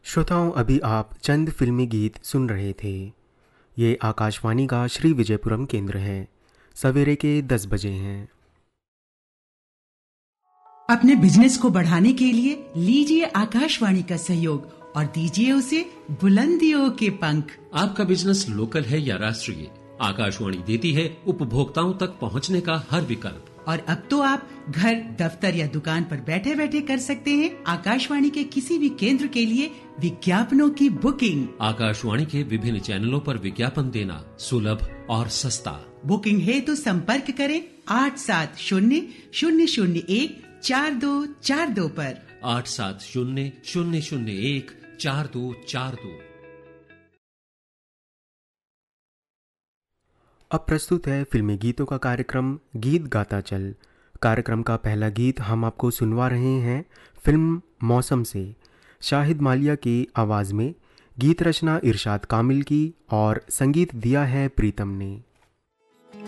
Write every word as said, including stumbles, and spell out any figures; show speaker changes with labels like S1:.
S1: श्रोताओं, अभी आप चंद फिल्मी गीत सुन रहे थे। ये आकाशवाणी का श्री विजयपुरम केंद्र है। सवेरे के दस बजे हैं।
S2: अपने बिजनेस को बढ़ाने के लिए लीजिए आकाशवाणी का सहयोग और दीजिए उसे बुलंदियों के पंख।
S3: आपका बिजनेस लोकल है या राष्ट्रीय, आकाशवाणी देती है उपभोक्ताओं तक पहुंचने का हर विकल्प।
S2: और अब तो आप घर, दफ्तर या दुकान पर बैठे बैठे कर सकते हैं आकाशवाणी के किसी भी केंद्र के लिए विज्ञापनों की बुकिंग।
S3: आकाशवाणी के विभिन्न चैनलों पर विज्ञापन देना सुलभ और सस्ता।
S2: बुकिंग है तो संपर्क करें आठ सात शून्य शून्य शून्य एक चार दो चार दो पर।
S3: आठ सात शून्य शून्य शून्य एक चार दो चार दो।
S1: अब प्रस्तुत है फिल्मी गीतों का कार्यक्रम गीत गाता चल। कार्यक्रम का पहला गीत हम आपको सुनवा रहे हैं फिल्म मौसम से। शाहिद मालिया की आवाज़ में गीत रचना इरशाद कामिल की और संगीत दिया है प्रीतम ने।